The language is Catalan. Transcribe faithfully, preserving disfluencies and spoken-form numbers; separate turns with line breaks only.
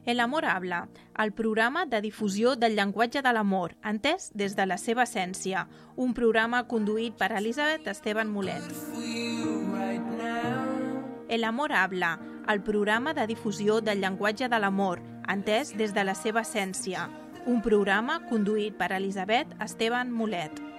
El Amor Habla, el programa de difusió del llenguatge de l'amor, entès des de la seva essència, un programa conduït per Elisabet Esteban Mulet. El Amor Habla, el programa de difusió del llenguatge de l'amor, entès des de la seva essència, un programa conduït per Elisabet Esteban Mulet.